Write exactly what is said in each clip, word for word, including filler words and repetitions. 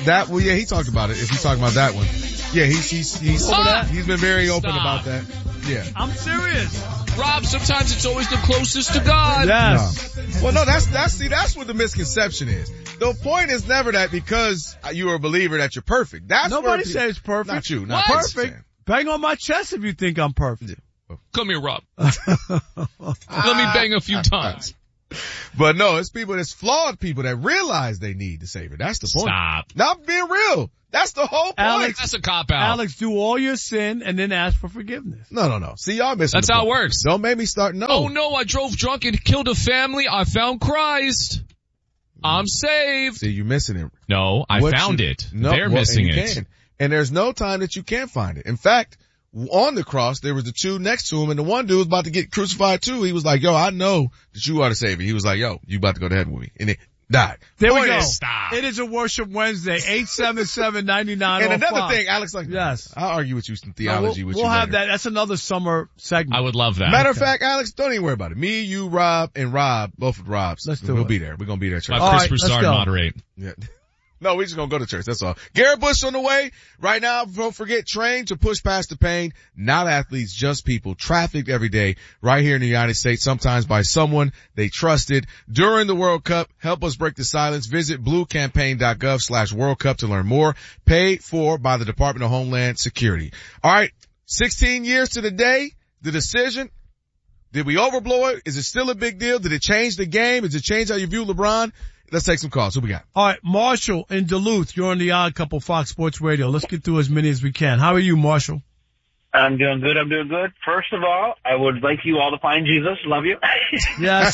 That, well, yeah, he talked about it. If he's talking about that one. Yeah, he's, he's, he's, Ah! he's been very open Stop. about that. Yeah. I'm serious. Rob, sometimes it's always the closest to God. Yes. No. Well, no, that's, that's, see, that's what the misconception is. The point is never that because you're a believer that you're perfect. That's Nobody where says perfect. Not you, not What? Perfect. Bang on my chest if you think I'm perfect. Come here, Rob. Let me bang a few times. But no, it's people, it's flawed people that realize they need the Savior. That's the point. Stop. Not being real. That's the whole point. Alex, That's a cop-out. Alex, do all your sin and then ask for forgiveness. No, no, no. See, y'all missing That's the how point. it works. Don't make me start, no. Oh no, I drove drunk and killed a family. I found Christ. I'm saved. See, you're missing it. No, I What found you- it. No, They're well, missing and you it. Can. And there's no time that you can't find it. In fact, on the cross, there was the two next to him, and the one dude was about to get crucified too. He was like, yo, I know that you are the Savior. He was like, yo, you about to go to heaven with me. And it died. There we Point go. is, Stop. It is a Worship Wednesday, eight seven seven, nine nine And oh another five. thing, Alex, like, Yes. I'll argue with you some No, theology we'll with we'll you have later. that. That's another summer segment. I would love that. Matter of fact, Alex, don't even worry about it. Me, you, Rob, and Rob, both with Robs. Let's do we'll it. be there. We're gonna be there at church. My All Chris right, let's Broussard go. moderate. Yeah. No, we're just gonna go to church. That's all. Garrett Bush on the way. Right now, don't forget, train to push past the pain. Not athletes, just people trafficked every day right here in the United States, sometimes by someone they trusted during the World Cup. Help us break the silence. Visit bluecampaign.gov slash World Cup to learn more. Paid for by the Department of Homeland Security. All right. sixteen years to the day. The decision. Did we overblow it? Is it still a big deal? Did it change the game? Does it change how you view LeBron? Let's take some calls. Who we got? All right, Marshall in Duluth. You're on the Odd Couple Fox Sports Radio. Let's get through as many as we can. How are you, Marshall? I'm doing good. I'm doing good. First of all, I would like you all to find Jesus. Love you. Yes.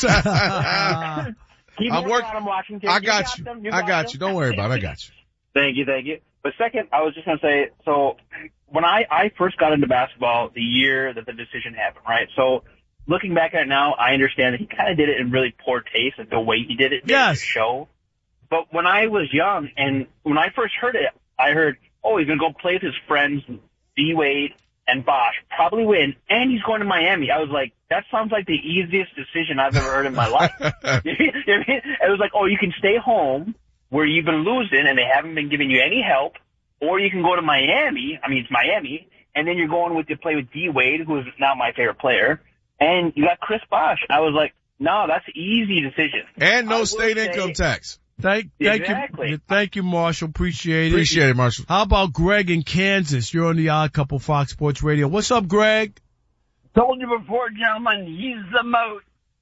Keep I'm working work- on them, Washington. I got you. them. I got you. Don't worry about it. I got you. Thank you. Thank you. But second, I was just going to say, so when I, I first got into basketball the year that the decision happened, right? So looking back at it now, I understand that he kind of did it in really poor taste, like the way he did it. Yes. Show. But when I was young and when I first heard it, I heard, oh, he's going to go play with his friends, D-Wade and Bosh, probably win, and he's going to Miami. I was like, that sounds like the easiest decision I've ever heard in my life. You know what I mean? It was like, oh, you can stay home where you've been losing and they haven't been giving you any help, or you can go to Miami. I mean, it's Miami, and then you're going with to play with D-Wade, who is not my favorite player, and you got Chris Bosh. I was like, no, that's an easy decision. And I no will state say- income tax. Thank, thank Exactly. you. Thank you, Marshall. Appreciate it. Appreciate it, Marshall. How about Greg in Kansas? You're on the Odd Couple Fox Sports Radio. What's up, Greg? Told you before, gentlemen, he's the moat.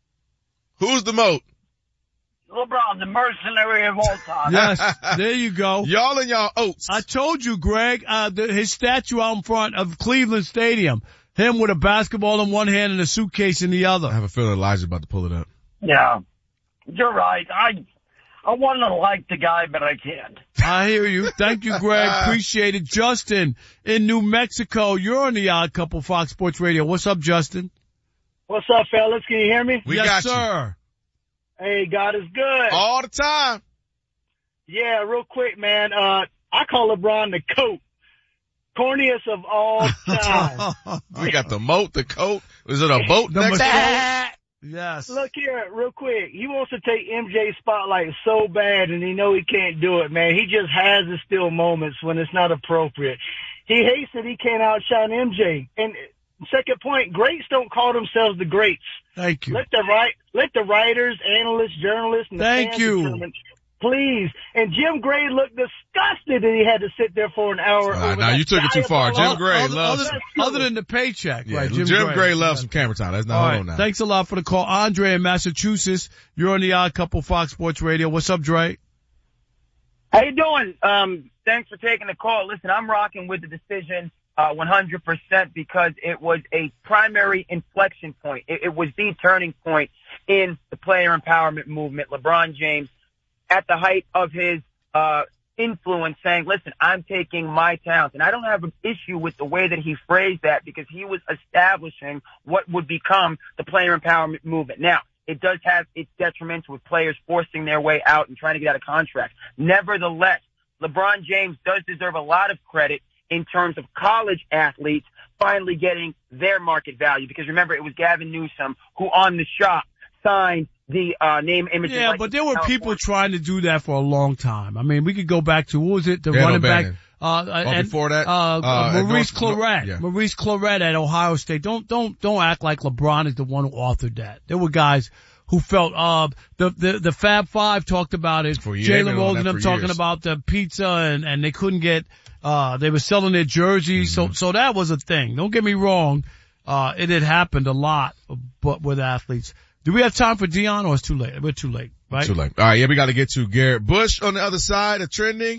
Who's the moat? LeBron, the mercenary of all time. Yes, there you go. Y'all and y'all oats. I told you, Greg, uh, the, his statue out in front of Cleveland Stadium. Him with a basketball in one hand and a suitcase in the I other. have a feeling Elijah's about to pull it up. Yeah, you're right. I I want to like the guy, but I can't. I hear you. Thank you, Greg. Appreciate it. Justin in New Mexico. You're on the Odd Couple Fox Sports Radio. What's up, Justin? What's up, fellas? Can you hear me? We yes, got you. sir. Hey, God is good. All the time. Yeah, real quick, man. Uh, I call LeBron the coat. Corniest of all time. We got the moat, the coat. Is it a boat The next to machete. it? Yes. Look here, real quick. He wants to take M J's spotlight so bad, and he know he can't do it, man. He just has his still moments when it's not appropriate. He hates that he can't outshine M J. And second point, greats don't call themselves the greats. Thank you. Let the right, let the writers, analysts, journalists, and the Thank fans you. determine, please. And Jim Gray looked disgusted that he had to sit there for an hour. All right, over now that you took it too far. diabolical- Jim Gray other, loves. other, other than the paycheck, Yeah, right? Jim, Gray, loves some camera time. That's not All hold right. on now. Thanks a lot for the call. Andre in Massachusetts. You're on the Odd Couple Fox Sports Radio. What's up, Dre? How you doing? Um, thanks for taking the call. Listen, I'm rocking with the decision uh, one hundred percent because it was a primary inflection point. It, it was the turning point in the player empowerment movement. LeBron James, at the height of his uh, influence, saying, listen, I'm taking my talents. And I don't have an issue with the way that he phrased that because he was establishing what would become the player empowerment movement. Now, it does have its detriments with players forcing their way out and trying to get out of contracts. Nevertheless, LeBron James does deserve a lot of credit in terms of college athletes finally getting their market value. Because remember, it was Gavin Newsom who on the shop signed the uh, name, image. Yeah, like but there were California. people trying to do that for a long time. I mean, we could go back to, what was it, the Dan running O'Bannon. back, uh, Oh, and, before that? uh, Uh, Maurice North- Claret. yeah. Maurice Claret at Ohio State. Don't, don't, don't act like LeBron is the one who authored that. There were guys who felt, uh, the, the, the Fab Five talked about it. For years. They've been Jalen on Rose that and them for talking years. about the pizza and, and they couldn't get, uh, they were selling their jerseys. Mm-hmm. So, so that was a thing. Don't get me wrong. Uh, it had happened a lot, but with athletes. Do we have time for Dion or it's too late? We're too late, right? Too late. All right, yeah, we got to get to Garrett Bush on the other side of trending.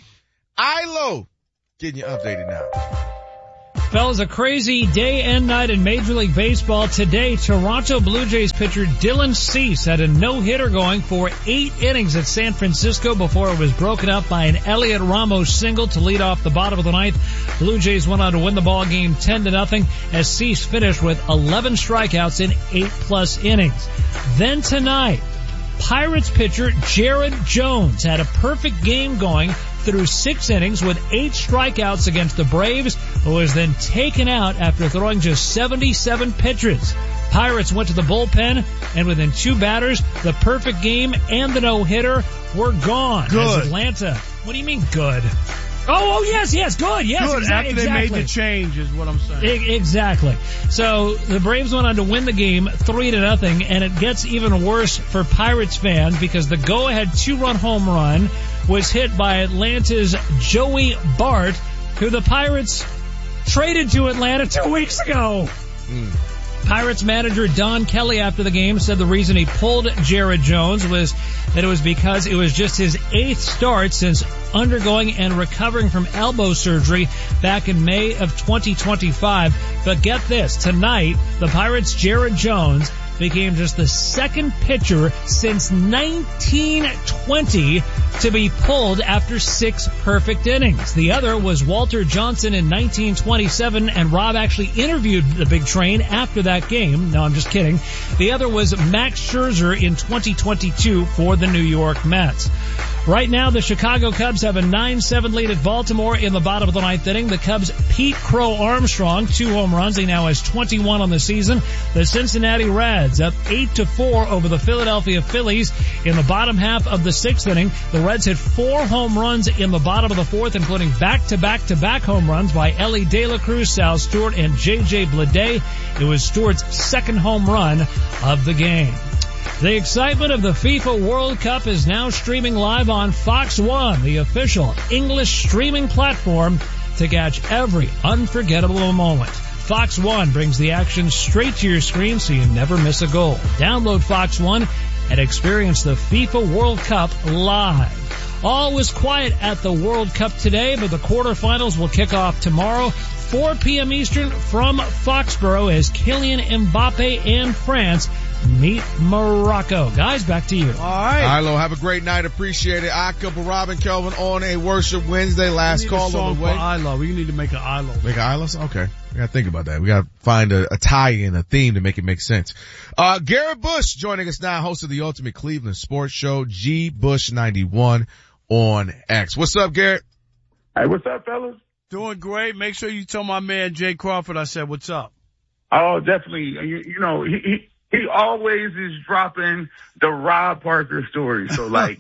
I L O getting you updated now. Fellas, a crazy day and night in Major League Baseball today. Toronto Blue Jays pitcher Dylan Cease had a no-hitter going for eight innings at San Francisco before it was broken up by an Elliot Ramos single to lead off the bottom of the ninth. Blue Jays went on to win the ball game ten to nothing as Cease finished with eleven strikeouts in eight plus innings. Then tonight, Pirates pitcher Jared Jones had a perfect game going through six innings with eight strikeouts against the Braves, who was then taken out after throwing just seventy-seven pitches. Pirates went to the bullpen, and within two batters, the perfect game and the no-hitter were gone. Good. As Atlanta. What do you mean good? Oh, oh yes, yes, good, yes, Good. exa- After exactly. they made the change is what I'm saying. E- Exactly. So the Braves went on to win the game three to nothing, and it gets even worse for Pirates fans because the go-ahead two-run home run was hit by Atlanta's Joey Bart, who the Pirates traded to Atlanta two weeks ago. Mm. Pirates manager Don Kelly after the game said the reason he pulled Jared Jones was that it was because it was just his eighth start since undergoing and recovering from elbow surgery back in May of twenty twenty-five. But get this, tonight, the Pirates' Jared Jones became just the second pitcher since nineteen twenty to be pulled after six perfect innings. The other was Walter Johnson in nineteen twenty-seven, and Rob actually interviewed the Big Train after that game. No, I'm just kidding. The other was Max Scherzer in twenty twenty-two for the New York Mets. Right now, the Chicago Cubs have a nine seven lead at Baltimore in the bottom of the ninth inning. The Cubs' Pete Crow Armstrong, two home runs. He now has twenty-one on the season. The Cincinnati Reds up eight to four over the Philadelphia Phillies in the bottom half of the sixth inning. The Reds hit four home runs in the bottom of the fourth, including back-to-back-to-back home runs by Ellie De La Cruz, Sal Stewart, and J J Bleday. It was Stewart's second home run of the game. The excitement of the FIFA World Cup is now streaming live on Fox One, the official English streaming platform, to catch every unforgettable moment. Fox One brings the action straight to your screen so you never miss a goal. Download Fox One and experience the FIFA World Cup live. All was quiet at the World Cup today, but the quarterfinals will kick off tomorrow, four p.m. Eastern from Foxborough, as Kylian Mbappe and France meet Morocco. Guys, back to you. All right. I L O, have a great night. Appreciate it. I couple Robin Kelvin on a Worship Wednesday. Last We need call a song on the for way. I L O. We need to make an I L O. Make an I L O? Okay. We gotta think about that. We gotta find a, a tie-in, a theme to make it make sense. Uh, Garrett Bush joining us now, host of the Ultimate Cleveland Sports Show, G Bush ninety-one on X. What's up, Garrett? Hey, what's up, fellas? Doing great. Make sure you tell my man Jay Crawford I said what's up. Oh, definitely. You, you know, he, he he always is dropping the Rob Parker story. So, like,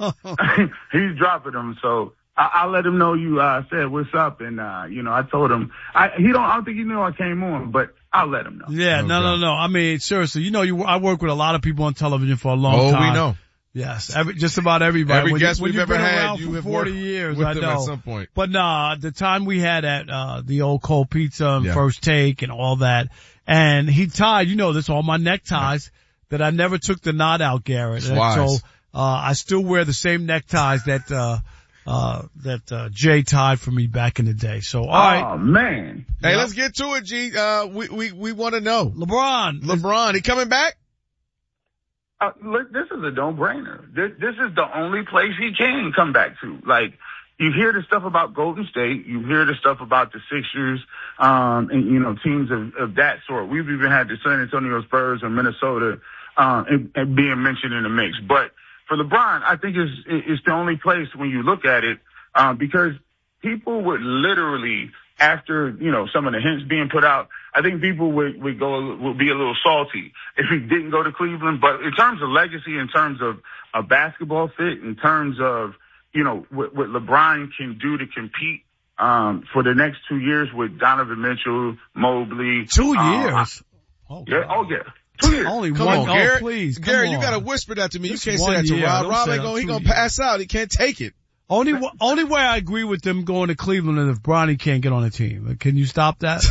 he's dropping them. So I, I let him know you uh, said what's up, and uh, you know, I told him I he don't. I don't think he knew I came on, but I'll let him know. Yeah, no, no, no. I mean, seriously, you know, you I work with a lot of people on television for a long Oh, time. we know. Yes, every, just about everybody. Every when guest you, when we've you've ever been had, around you for have forty worked years, with I them know. at some point. But nah, the time we had at uh the old Cold Pizza and Yeah. First Take and all that, and he tied, you know this, all my neckties that I never took the knot out, Garrett. It's And wise. so uh I still wear the same neckties that uh uh that uh Jay tied for me back in the day. So all right, Oh man. Hey, Yeah. let's get to it, G. Uh, we, we, we want to know. LeBron. LeBron, he coming back? Uh, look, this is a no-brainer. This, this is the only place he can come back to. Like, you hear the stuff about Golden State, you hear the stuff about the Sixers, um, and, you know, teams of, of that sort. We've even had the San Antonio Spurs and Minnesota, um, and, and being mentioned in the mix. But for LeBron, I think it's, it's the only place when you look at it, um, because people would literally, after, you know, some of the hints being put out, I think people would, would go, would be a little salty if he didn't go to Cleveland. But in terms of legacy, in terms of a basketball fit, in terms of, you know, what, what LeBron can do to compete, um, for the next two years with Donovan Mitchell, Mobley. Two um, years? Oh, yeah. Oh, yeah. Two years. Only Come one. on, Oh, Garrett. please. Come Garrett, on. you gotta whisper that to me. Just you can't say one that to year. Rob. Don't Rob say ain't that. gonna, he Two gonna years. pass out. He can't take it. Only, only way I agree with them going to Cleveland is if Bronny can't get on the team. Can you stop that?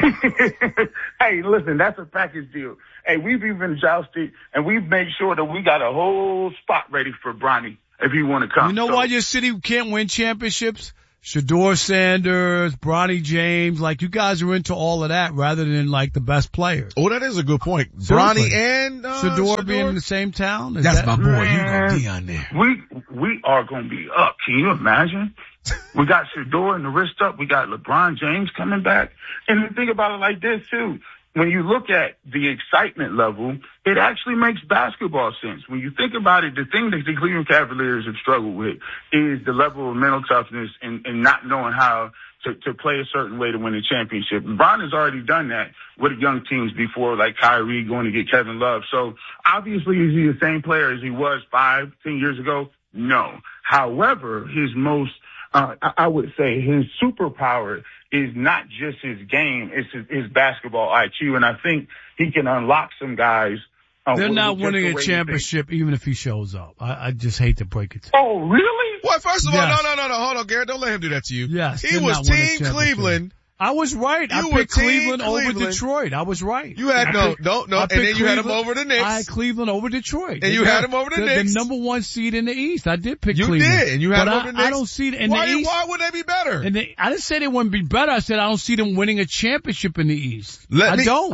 Hey, listen, that's a package deal. Hey, we've even jousted and we've made sure that we got a whole spot ready for Bronny if you want to come. You know so, why your city can't win championships? Shador Sanders, Bronny James, like you guys are into all of that rather than like the best players. Oh, that is a good point. Seriously. Bronny and uh, Shador, Shador being in the same town? Is That's that, my boy. You Man, gonna be on there. We we are gonna be up. Can you imagine? We got Shador and the wrist up. We got LeBron James coming back. And think about it like this too. When you look at the excitement level, it actually makes basketball sense. When you think about it, the thing that the Cleveland Cavaliers have struggled with is the level of mental toughness and, and not knowing how to, to play a certain way to win a championship. LeBron has already done that with young teams before, like Kyrie going to get Kevin Love. So obviously, is he the same player as he was five, ten years ago? No. However, his most Uh, I would say his superpower is not just his game, it's his, his basketball I Q. And I think he can unlock some guys. Uh, They're with not just winning the a way he championship even if he shows up. I, I just hate to break it to you. Oh, really? What? First of all, Yes. no, no, no, no. Hold on, Garrett. Don't let him do that to you. Yes, He they're was not winning Team championship. Cleveland. I was right. You I were picked Team Cleveland, over Cleveland. Detroit. I was right. You had I no, picked- no, no, I and then picked you had him Cleveland. over the Knicks. I had Cleveland over Detroit. And you had him over the Knicks. The number one seed in the East. I did pick You Cleveland. did, and you had but him I, over the Knicks. I don't see it in why, the East. Why would they be better? And they, I didn't say they wouldn't be better. I said I don't see them winning a championship in the East. Let I me- don't.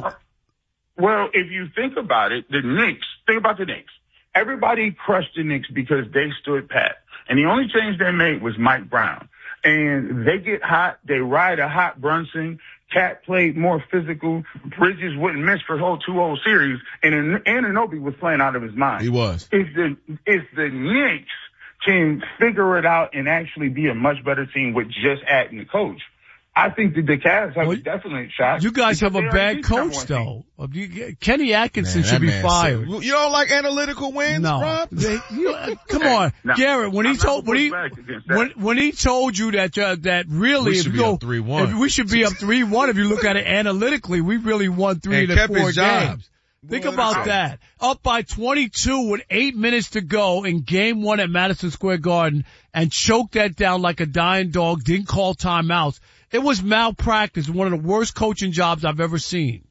Well, if you think about it, the Knicks, think about the Knicks. Everybody crushed the Knicks because they stood pat. And the only change they made was Mike Brown. And they get hot. They ride a hot Brunson. Cat played more physical. Bridges wouldn't miss for the whole two oh series. And Anunoby was playing out of his mind. He was. If the, if the Knicks can figure it out and actually be a much better team with just adding the coach, I think that the Cavs have Well, a definite shot. You guys have a because they already bad beat number coach, one team. though. You- Kenny Atkinson Man, should that be man fired. said- you don't like analytical wins, No, Rob? They- you- uh, come on, No, Garrett. When he I'm not told when gonna he push back against that. when when he told you that uh, that really We if should you be go up three one. if we should be up three one if you look at it analytically, we really won three And to kept four his job. games. Think Boy, about that's- that. Up by twenty-two with eight minutes to go in game one at Madison Square Garden and choked that down like a dying dog, didn't call timeouts. It was malpractice, one of the worst coaching jobs I've ever seen.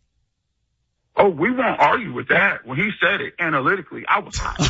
Oh, we won't argue with that. When he said it analytically, I was hot.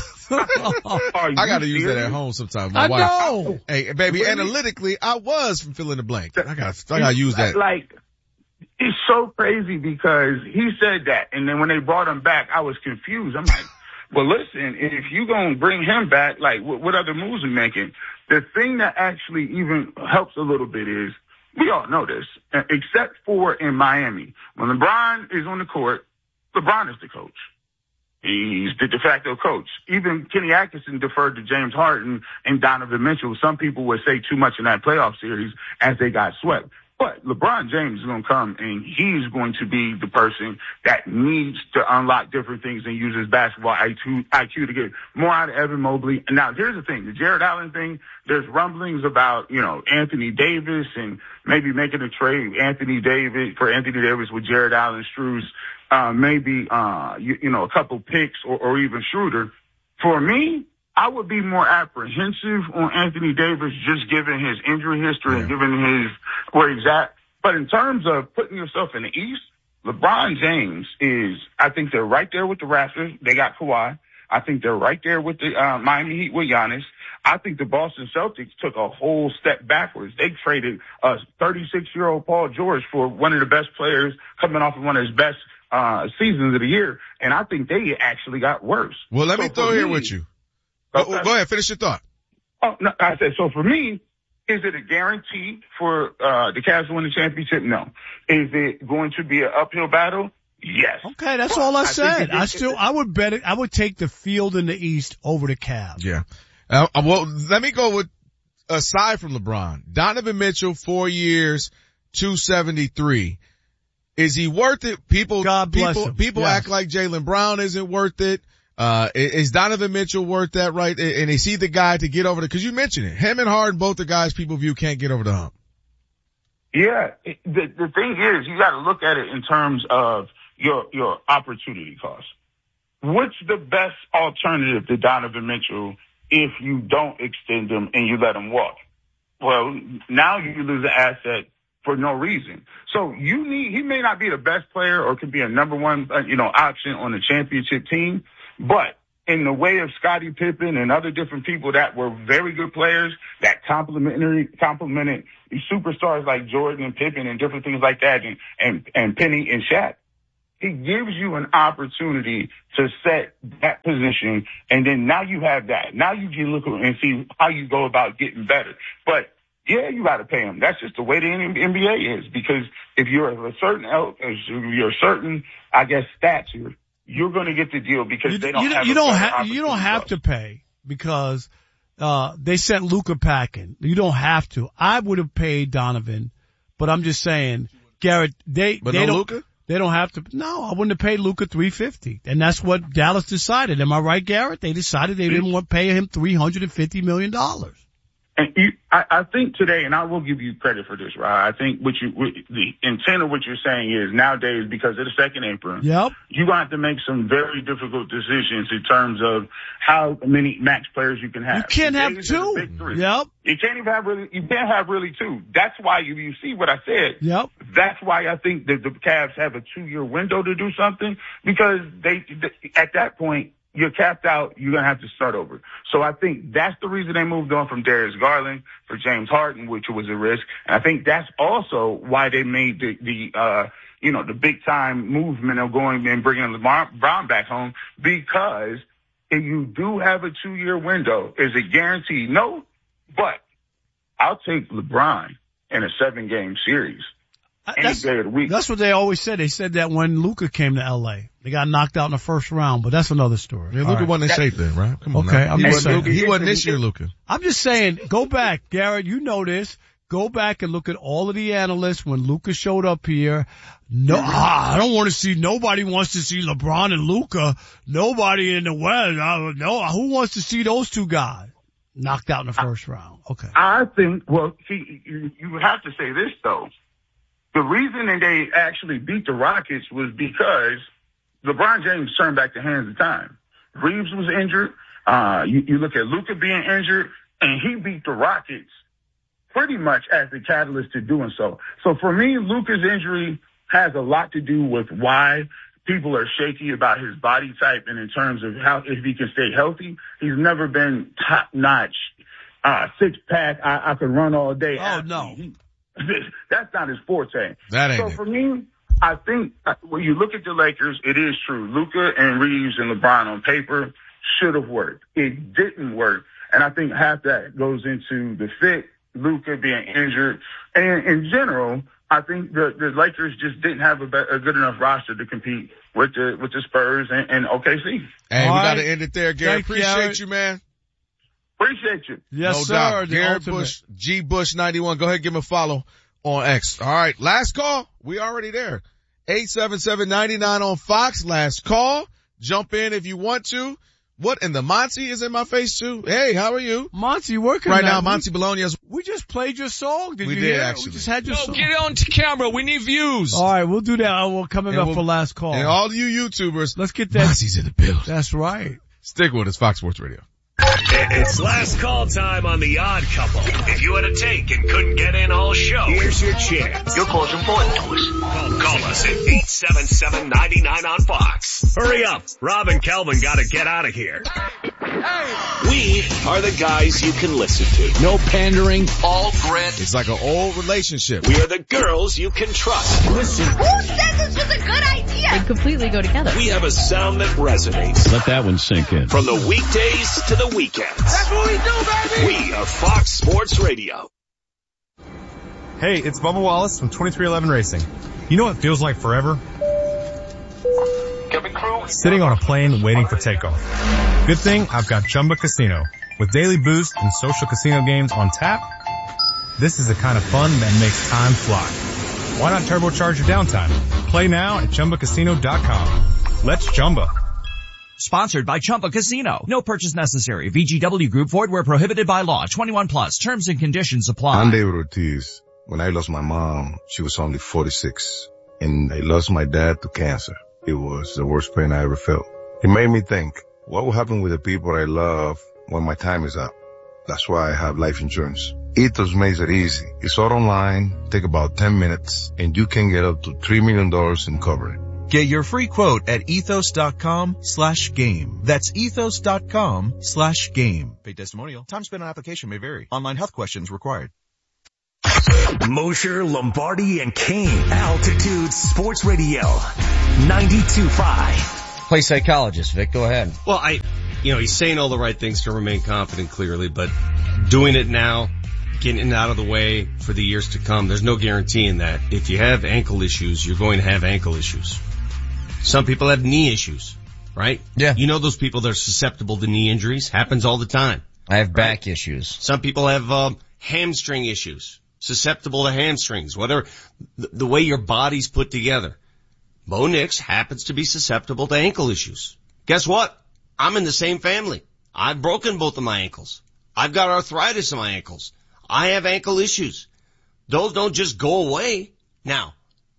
Are you I gotta use that serious? at home sometimes. My I wife. know. Hey, baby, Really? analytically, I was from fill in the blank. I gotta, I gotta use that. Like, it's so crazy because he said that, and then when they brought him back, I was confused. I'm like, well, listen, if you gonna bring him back, like, what, what other moves are we making? The thing that actually even helps a little bit is, we all know this, except for in Miami. When LeBron is on the court, LeBron is the coach. He's the de facto coach. Even Kenny Atkinson deferred to James Harden and Donovan Mitchell. Some people would say too much in that playoff series as they got swept. But LeBron James is going to come and he's going to be the person that needs to unlock different things and use his basketball I Q, I Q to get more out of Evan Mobley. And now here's the thing, the Jared Allen thing, there's rumblings about, you know, Anthony Davis and maybe making a trade Anthony Davis for Anthony Davis with Jared Allen, Strus, uh, maybe, uh, you, you know, a couple picks or, or even Schroeder. For me, I would be more apprehensive on Anthony Davis just given his injury history and given his where he's at. But in terms of putting yourself in the East, LeBron James is, I think they're right there with the Raptors. They got Kawhi. I think they're right there with the uh, Miami Heat with Giannis. I think the Boston Celtics took a whole step backwards. They traded a thirty-six-year-old Paul George for one of the best players coming off of one of his best uh seasons of the year. And I think they actually got worse. Well, let So me throw for here me- with you. Okay. Go, go ahead, finish your thought. Oh, no, I said, so for me, is it a guarantee for uh the Cavs to win the championship? No. Is it going to be an uphill battle? Yes. Okay, that's But all I I think said. it- I it- still, I would bet it. I would take the field in the East over the Cavs. Yeah. Uh, well, let me go with, aside from LeBron, Donovan Mitchell, four years, two seventy-three. Is he worth it? People, God bless people, him. people Yes. act like Jaylen Brown isn't worth it. Uh, is Donovan Mitchell worth that, right? And is he the guy to get over the, cause you mentioned it. Him and Harden, both the guys people view can't get over the hump. Yeah. It, the, the thing is, you got to look at it in terms of your, your opportunity cost. What's the best alternative to Donovan Mitchell if you don't extend him and you let him walk? Well, now you lose an asset for no reason. So you need, he may not be the best player or could be a number one, uh, you know, option on the championship team, but in the way of Scottie Pippen and other different people that were very good players that complimentary, complimented superstars like Jordan and Pippen and different things like that and, and, and Penny and Shaq, he gives you an opportunity to set that position, and then now you have that. Now you can look and see how you go about getting better. But yeah, you got to pay him. That's just the way the N B A is. Because if you're of a certain, if you're a certain, I guess, stature, you're going to get the deal because you, they don't you, have. You a don't have. You don't have to pay because uh they sent Luka packing. You don't have to. I would have paid Donovan, but I'm just saying, Garrett. They but they no don't. Luka? They don't have to. No, I wouldn't have paid Luka three fifty, and that's what Dallas decided. Am I right, Garrett? They decided they didn't want to pay him three hundred and fifty million dollars. And you, I, I think today, and I will give you credit for this, right? I think what you, what, the intent of what you're saying is nowadays, because of the second apron, yep, you're going to have to make some very difficult decisions in terms of how many max players you can have. You can't have Today's two. the big three. Yep. You can't even have really, you can't have really two. That's why you, you see what I said. Yep. That's why I think that the Cavs have a two year window to do something because they, at that point, you're capped out. You're going to have to start over. So I think that's the reason they moved on from Darius Garland for James Harden, which was a risk. And I think that's also why they made the, the, uh, you know, the big time movement of going and bringing LeBron Brown back home because if you do have a two year window, is it guaranteed? No, but I'll take LeBron in a seven game series. Any That's, day of the week. That's what they always said. They said that when Luka came to L A. They got knocked out in the first round, but that's another story. Yeah, Luka right. wasn't in shape then, right? Come on. Okay, now. I'm He, just wasn't, saying. he wasn't this year, Luka. I'm just saying, go back, Garrett, you know this. Go back and look at all of the analysts when Luka showed up here. No, ah, I don't want to see, nobody wants to see LeBron and Luka. Nobody in the West. Uh, no, who wants to see those two guys? Knocked out in the first round. Okay. I think, well, see, you, you have to say this though. The reason that they actually beat the Rockets was because LeBron James turned back the hands of time. Reeves was injured. Uh, you, you look at Luka being injured, and he beat the Rockets pretty much as the catalyst to doing so. So for me, Luka's injury has a lot to do with why people are shaky about his body type and in terms of how, if he can stay healthy. He's never been top notch, uh, six pack. I, I could run all day. Oh, no. He, That's not his forte. That ain't so it. for me, I think uh, when you look at the Lakers, it is true. Luka and Reeves and LeBron on paper should have worked. It didn't work. And I think half that goes into the fit, Luka being injured. And in general, I think the, the Lakers just didn't have a, a good enough roster to compete with the, with the Spurs and, and O K C. Hey, All we right. got to end it there, Gary. Thank you, Appreciate Garrett. you, man. Appreciate you. Yes, no sir. doubt. The Garrett ultimate. Bush, G Bush ninety-one. Go ahead and give him a follow on X. All right. Last call. We already there. eight seven seven, nine nine on Fox. Last call. Jump in if you want to. What? And the Monty is in my face too. Hey, how are you? Monty, working Right that. now, Monty Bologna's. We just played your song. Did We you did, hear? actually. We just had your No, song. get it on to camera. We need views. All right, we'll do that. We're coming And up we'll- for last call. And all you YouTubers. Let's get that. Monty's in the building. That's right. Stick with us, Fox Sports Radio. It's last call time on The Odd Couple. If you had a take and couldn't get in all show, here's your chance. Your call's important to us. Call, call us at eight seven seven, nine nine on Fox. Hurry up. Rob and Kelvin gotta get out of here. We are the guys you can listen to. No pandering, all grit. It's like an old relationship. We are the girls you can trust. Listen. Who said this was a good idea? They completely go together. We have a sound that resonates. Let that one sink in. From the weekdays to the weekends. That's what we do, baby! We are Fox Sports Radio. Hey, it's Bubba Wallace from twenty-three eleven Racing. You know what feels like forever? Sitting on a plane waiting for takeoff. Good thing I've got Chumba Casino. With daily boost and social casino games on tap, this is the kind of fun that makes time fly. Why not turbocharge your downtime? Play now at Chumba Casino dot com. Let's Chumba. Sponsored by Chumba Casino. No purchase necessary. V G W Group. Void where prohibited by law. twenty-one plus. Terms and conditions apply. I'm David Ortiz. When I lost my mom, she was only forty-six. And I lost my dad to cancer. It was the worst pain I ever felt. It made me think, what will happen with the people I love when my time is up? That's why I have life insurance. Ethos makes it easy. It's all online, take about ten minutes, and you can get up to three million dollars in coverage. Get your free quote at ethos.com slash game. That's ethos.com slash game. Paid testimonial. Time spent on application may vary. Online health questions required. Mosher, Lombardi, and Kane. Altitude Sports Radio. ninety-two point five. Play psychologist, Vic. Go ahead. Well, I, you know, he's saying all the right things to remain confident, clearly, but doing it now, getting it out of the way for the years to come, there's no guarantee in that. If you have ankle issues, you're going to have ankle issues. Some people have knee issues, right? Yeah. You know those people that are susceptible to knee injuries? Happens all the time. I have right? back issues. Some people have um, hamstring issues, susceptible to hamstrings, whatever, the, the way your body's put together. Bo Nix happens to be susceptible to ankle issues. Guess what? I'm in the same family. I've broken both of my ankles. I've got arthritis in my ankles. I have ankle issues. Those don't just go away. Now,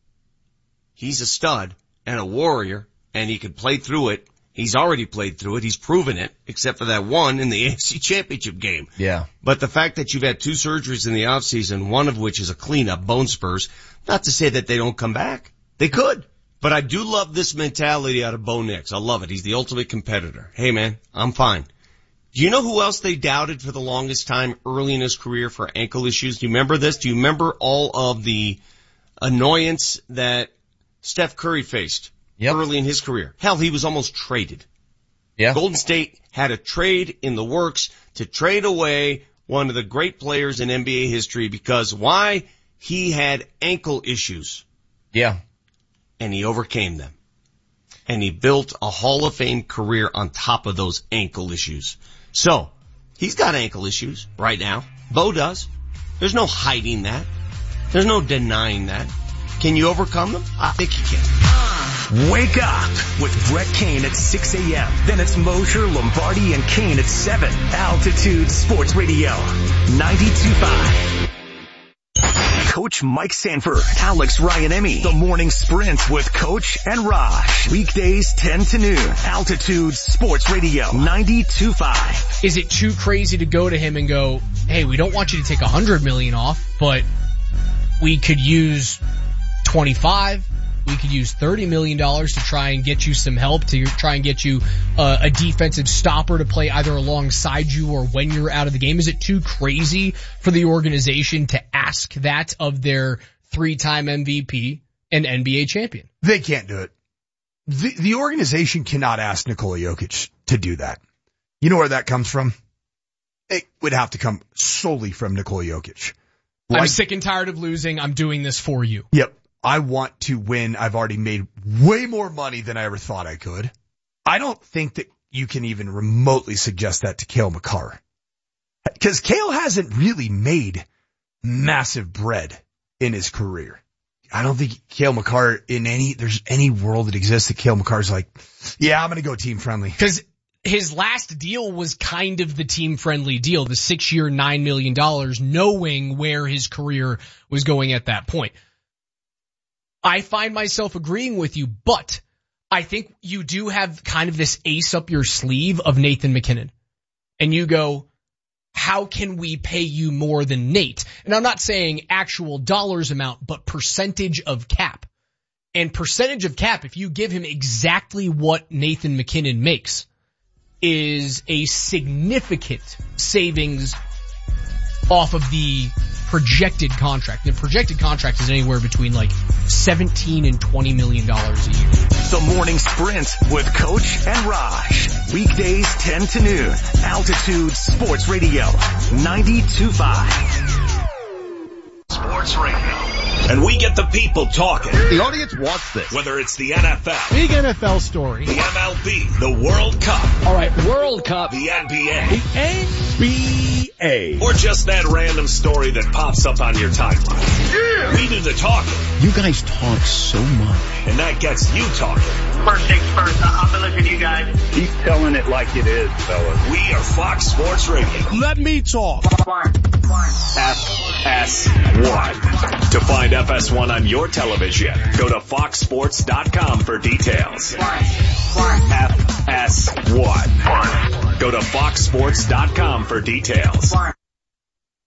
he's a stud and a warrior, and he can play through it. He's already played through it. He's proven it, except for that one in the A F C Championship game. Yeah. But the fact that you've had two surgeries in the offseason, one of which is a cleanup, bone spurs, not to say that they don't come back. They could. But I do love this mentality out of Bo Nix. I love it. He's the ultimate competitor. Hey, man, I'm fine. Do you know who else they doubted for the longest time early in his career for ankle issues? Do you remember this? Do you remember all of the annoyance that Steph Curry faced yep. early in his career? Hell, he was almost traded. Yeah. Golden State had a trade in the works to trade away one of the great players in N B A history because why? He had ankle issues. Yeah. And he overcame them. And he built a Hall of Fame career on top of those ankle issues. So, he's got ankle issues right now. Bo does. There's no hiding that. There's no denying that. Can you overcome them? I think you can. Wake up with Brett Kane at six a.m. Then it's Mosher, Lombardi, and Kane at seven. Altitude Sports Radio. ninety-two point five. Coach Mike Sanford, Alex Ryan-Emmy, The Morning Sprint with Coach and Raj. Weekdays ten to noon. Altitude Sports Radio. ninety-two point five. Is it too crazy to go to him and go, hey, we don't want you to take one hundred million dollars off, but we could use twenty-five, we could use thirty million dollars to try and get you some help, to try and get you uh, a defensive stopper to play either alongside you or when you're out of the game? Is it too crazy for the organization to ask that of their three-time M V P and N B A champion? They can't do it. The, the organization cannot ask Nikola Jokic to do that. You know where that comes from? It would have to come solely from Nikola Jokic. Like, I'm sick and tired of losing. I'm doing this for you. Yep. I want to win. I've already made way more money than I ever thought I could. I don't think that you can even remotely suggest that to Cale Makar. Because Cale hasn't really made massive bread in his career. I don't think Cale Makar in any, there's any world that exists that Cale Makar's like, yeah, I'm going to go team friendly. Because his last deal was kind of the team-friendly deal, the six-year, nine million dollars, knowing where his career was going at that point. I find myself agreeing with you, but I think you do have kind of this ace up your sleeve of Nathan McKinnon. And you go, how can we pay you more than Nate? And I'm not saying actual dollars amount, but percentage of cap. And percentage of cap, if you give him exactly what Nathan McKinnon makes, is a significant savings off of the projected contract. The projected contract is anywhere between like seventeen and twenty million dollars a year. The Morning Sprint with Coach and Raj. Weekdays ten to noon. Altitude Sports Radio. ninety-two point five. Sports Radio. And we get the people talking. The audience wants this. Whether it's the N F L. Big N F L story. The M L B. The World Cup. All right, World Cup. The N B A. The N B A. Or just that random story that pops up on your timeline. Yeah! We do the talking. You guys talk so much. And that gets you talking. First things first, I'm gonna listen to you guys. Keep telling it like it is, fellas. We are Fox Sports Radio. Let me talk. F S one. To find F S one on your television, go to fox sports dot com for details. F S one. Go to fox sports dot com for details.